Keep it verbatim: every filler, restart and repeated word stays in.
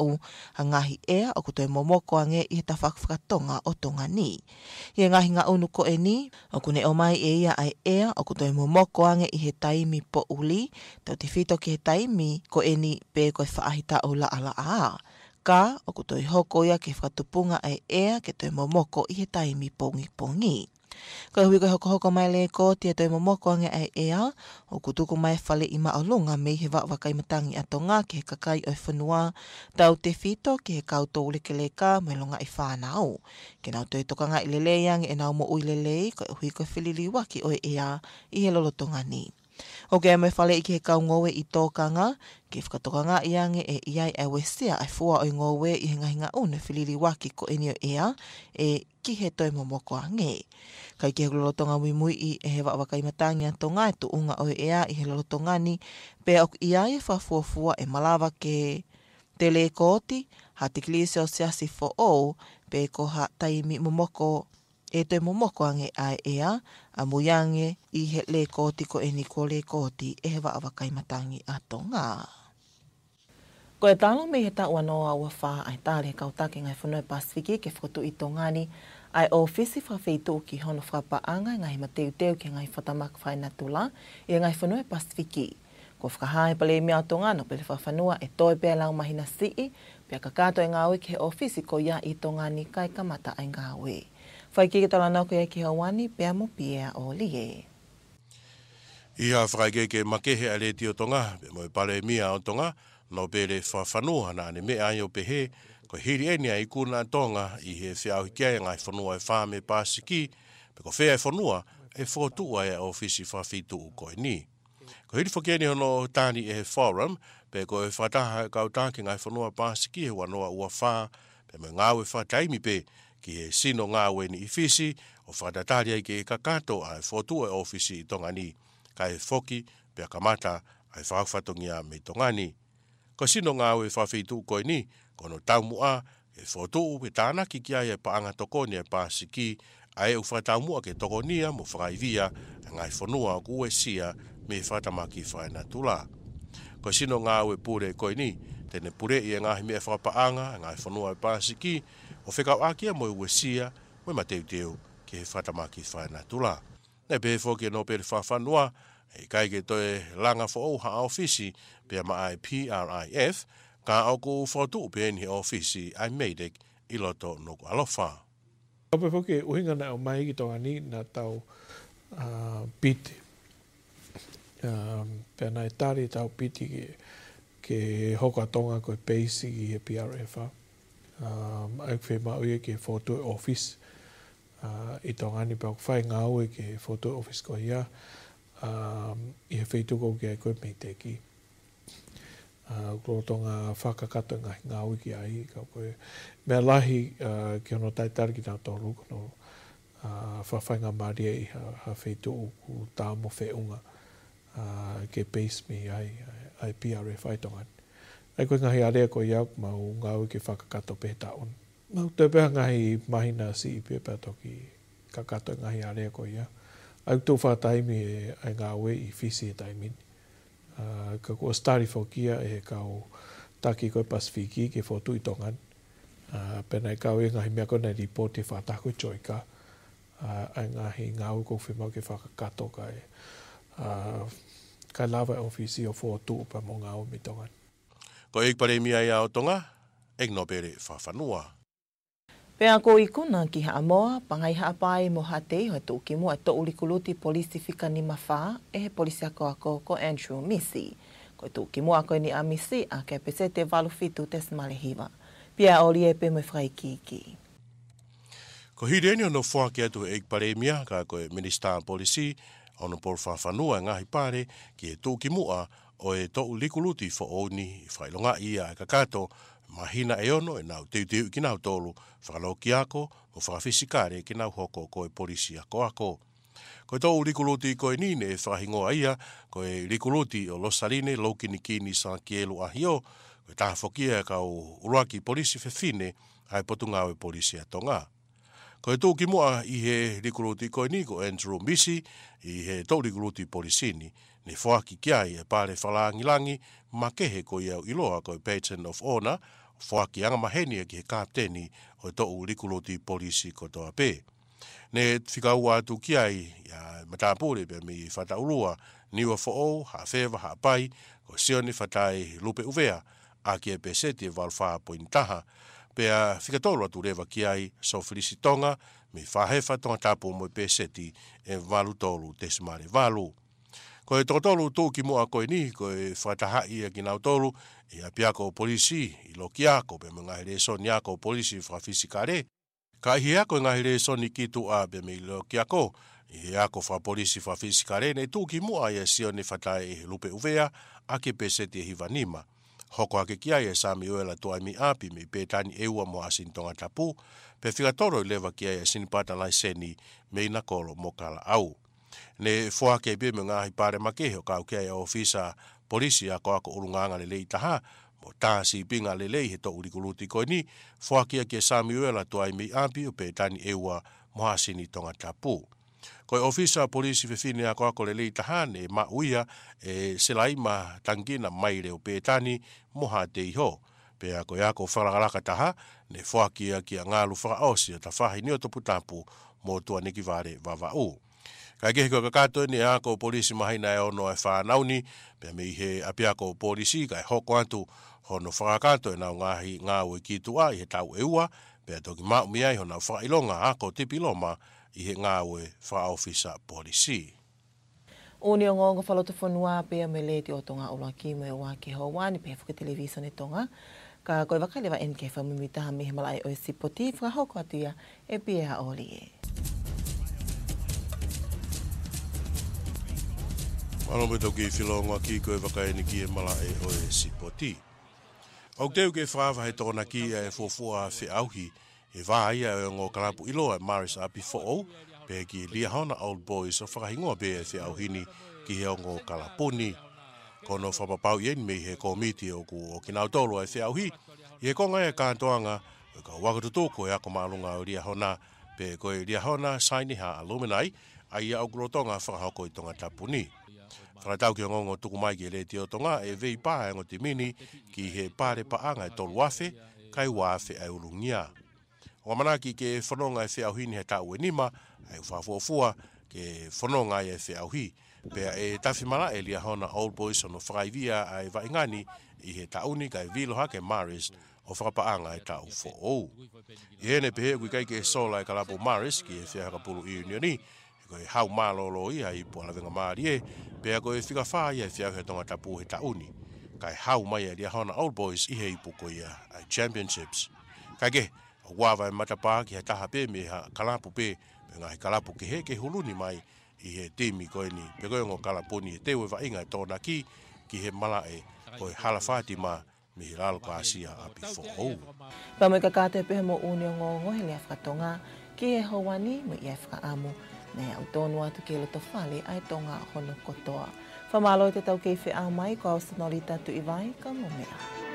au hangahi ea o kuto e momoko ange i he tawhakawhakatonga o tonga ni. I ngahi ngā unu ko e ni, o kune o mai e ia ai ea o kuto e momoko ange i he taimi po uli, tau te whito ki he taimi ko e ni pe koe whaahita o la ala a. Ka o kuto i hoko ia ke whatupunga ai ea ke toi momoko i he taimi pongi pongi. Ko hui koe hoko hoko mai le ko tia toi momoko ange ai ea, o kutuku mai whale i maolunga me he wakai matangi atonga ke he kakai o whanua, tau te whito ke he kautou leke leka me longa i whanau. Ke nau toi tokanga i lelei ange e nau mo ui lelei, ko hui koe whilili waki o ea i he lolotonga ni. O ke me whale i ke he kau ngowe i tōkanga, ke whakatokanga i ange e iai e wesia ai fua o i ngowe i hinga hinga une whilili waki ko enio ea, e ki he toi momoko ange. Kai ke he lolotonga wimui i e he wakai matangi atonga e tu unga o ea i he lolotonga ni, pe ok iai e whafuafua e malawa ke te le koti, ha te klise o siasi fo o, pe ko ha taimi momoko e toi momoko ange ai ea, a muiange i he le koti ko e ni ko le koti e he wakai matangi atonga. Ko e talo me he tau anoa ua wha ai tāle kautake ngai whanau Pasifiki ke whakatu i tongani ai o whisi whawhitu ki hono whapaanga ngai mateu teu ke ngai whatamak whainatula i ngai whanau Pasifiki. Ko whakahae pale mea o tongana pele whawhanua e toi pēr lau mahina sii, pia kakato e ngāwe ke o whisi ko ia i tongani kai kamata ai ngāwe. Whai ki tala nau ko ia ki hawani pēr mo pia o lie. Ia whakaike ke makehe a le tio tonga, pe mo i pale mea o tonga, no pere whawhanua na ane mea ai o pehe, ko hiri eni ai kuna tonga i he whiau hikia ngai whanua e whame Pasifiki, pe ko whea e whanua e whotua e ofisi whawhitu u koe ni. Ko hiri whakeni hono tāni e he forum, pe ko e whataha e kautaki ngai whanua Pasifiki he wanoa ua wha, pe mo ngāwe whataimi pe, ki he sino ngāwe ni i whisi, o whatatari ai ki e kakato a e whotua e ofisi i tonga ni, ka e whoki, pe a kamata ai whawhatongia me tonga ni. Ko sino ngāwe whawhitu koe ni, kono taumua e whotu pe tānaki ki ai e paanga tokoni e Pasifiki, ai u whataumua ke tokonia mo whakaivia ngai whanua ku e sia me whatamaki whaina tula. Ko sino ngāwe pure koe ni, tene pure i e ngahi mea whapaanga ngai whanua e Pasifiki, o whekau akia mo e sia, mo mateu teu ke whatamaki whaina tula. Nei pe whoki no pere whawhanua, e kai ke toe langa fo o ha ofisi pe ma ai P R I F ka o ko fotu pe ni ofisi ai Meidek i loto no ko alofa. Ope foke uhinga na o mai ki tonga ni na tau uh, piti. Um, pe na e tari tau piti ke, ke hoka tonga koe peisi ki he P R F a. Um, ai kwe maui ke fotu office uh, i tonga ni pe o kwhai ngāue ke fotu office ko ia. Um, I he wheituko ki ai koe mei te ki. Uh, Klo tonga whakakato ngā ngā wiki ai, ka koe mea lahi uh, ki ono taitari ki tau tōru, kono uh, whawhainga maria i ha, ha wheituko ku tā mo wheunga uh, ke base me ai, ai P R F ai tonga. Ai koe ngahi area ko iau mau ngā wiki whakakato pe taun. Mau te peha ngahi mahina si i pepa toki kakato ngahi area ko iau. Ai tō whātaimi e ai ngā we i whisi e taimini. Uh, ka kua stari whokia e kau taki koe Pasifiki ke whotu i tongan. Uh, pena e kau e ngahi mea kona ripoti whātako joika. Uh, ai ngahi ngā we kou whimau ke whakakato kai. Uh, kai lawa e ofisi o whotu upa mo ngā we mi tongan. Ko e pare mia ia o tonga, e no pere whawhanua. Pea ko i kuna ki Haamoa, pangai haapai mo hate ho tu ki mo to ulikuluti polisi fika ni mawha e he polisi ako ako ko Andrew Misi. Ko tu ki mo ako ni a Misi a ke pese te walu fitu te smalehiwa. Pea oli e pe mo whai kiki. Ko hireni ono whake atu e pare mia ka ko e Minister Polisi ono por whawhanua ngahi pare ki e tu ki mua o e to ulikuluti fo oni whailonga ia e kakato mahina e ono e nau teu teu ki nau tolu, whakaloki ako, o whakafisikare ki nau hoko ko e polisi ako ako. Ko e tau rikuluti ko e nine e whahingoa ia, ko e rikuluti o Losarine, Laukini Kini sa kielu ahio, ko e tāwhokia e kau uruaki polisi whewhine, ai potunga o e polisi atonga. Ko e tau ki mua i he rikuluti ko e ni, ko Andrew Misi, i he tau rikuluti polisini, ne whaki kiai e pare whalangilangi, makehe ko iau iloa ko e Patron of Honour, whakianga maheni ki he kapteni o to ulikuloti polisi ko toa pe. Ne whikaua atu ki ai ya matapure pe mi whataurua niwa fo'o, ha whewa, ha pai, ko sioni whatai lupe uvea, a ki e pe seti e walwha pointaha, pe a whikatolo atu rewa ki ai so Felicitonga, mi whahewa tonga tapu mo pe seti e walu tolu tesimare walu. Ko e tokotolu tō ki mua koe ni, ko e whatahai e ki nau tolu, i a piako polisi, i lo ki ako, pe mga here so ni ako polisi whawhisikare, ka hi ako ngā here so ni ki tu a pe me lo ki ako, i ako wha polisi whawhisikare, ne tō ki mua i a sio ni whatai e lupe uvea, a ke pe seti e hiva nima. Hoko ake ki ai e sami oela toa mi api me pētani eua mo asin tonga tapu, pe whikatoro i lewa ki ai e sinipata lai seni me ina kolo mo kala au. Ne fua ke be me ngahi pare make ho ka ke ofisa polisi a ko ako urunganga le lei taha mo ta si pinga le lei he to urikuluti ko ni fua ke ke Samuela to ai mi ampi o pe tani ewa mo asini tonga tapu ko ofisa polisi fe fine a ko ako le lei taha ne ma uia e selaima tangina mai le o pe tani mo ha te ho pe a ko ya ko wharagaraka taha ne fua ke ke ngalu whara osi ta fahi ni o topu tapu mo tua niki vare vava u. Ka kehe ko kakato ni a ko polisi mahina e ono e whanauni, pe me he apia ko polisi ka e hoko atu hono whakakato e nau ngahi ngā ue ki tua i he tau e ua, pe a toki mau miai hona whakailonga a ko tipiloma i he ngā ue whaofisa polisi. Oni o ngonga whaloto whanua pe a me le te o tonga ola ki me o wake ho wani pe whuka television e tonga. Ka koe wakalewa N K whamimitaha mihi malai o e sipoti whakahoko atu ia e pia oli e. Ano me toki whilonga ki koe wakaini ki e mala e o e sipoti. Au teu ke whaawa he tōna ki e fōfua whi auhi, e wā ia e ngō kalapu ilo e Maris api fo'o, pe ki lia hona Old Boys o whakahingoa pe e whi auhini ki he o ngō kalapuni. Kono whapapau ien me he komiti o ku o kinautolo e whi auhi, i he konga e kātoanga, e ka wakatutoko e ako maalunga o lia hona, pe koe lia hona saini ha aluminai, a ia au kurotonga whakahoko i tonga tapuni. Whakatau ki o ngongo tuku mai ki e le te o tonga e vei pā e ngoti mini ki he pāre paanga e tolu wafe, kai wafe e urungia. O manaki ke whanonga e whiauhini he tau e nima, e whafuafua ke whanonga e whiauhi, pea e tawhimara e lia hona Old Boys ono whakaivia ai waingani i he tauni kai viloha ke Maris o whakapaanga e tau fo'ou. I hene pehe kui kai ke sola e kalapo Maris ki e whiahakapulu i unioni, koe hau mālolo ia i pualawenga maari e, pea koe whika whā ia i whiau he tonga tapu he tauni. Kai hau mai e lia hona Old Boys i he ipuko ia ai championships. Kai ke, o wawa e matapā ki he taha pe me ha kalapu pe, pe ngahi kalapu ke he ke huluni mai i he timi koe ni, pe koe ngō kalapuni e tewe wa inga e tōna ki, ki he mala e koe hala Fatima me he lalo ka asia api fo'ou. Pa mo i kakate pehe mo uni o ngongo he lea whakatonga, ki e hawani mo i e whakaamu, ne au tonu atu ke loto whale ai tonga hono kotoa. Whamalo i te tau kei whi au mai, ko au sanori tatu i vai, ka mo mea.